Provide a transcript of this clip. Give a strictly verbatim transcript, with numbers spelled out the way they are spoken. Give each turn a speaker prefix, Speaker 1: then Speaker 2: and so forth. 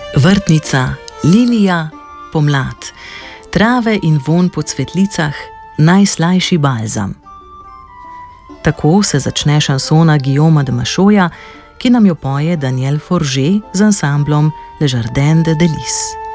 Speaker 1: Vrtnica, lilija, pomlad, trave in vonj po cvetlicah, najslajši balzam. Tako se začne šansona Guillauma de Machautja, ki nam jo poje Daniel Forget z ansamblom Le Jardin des Délices.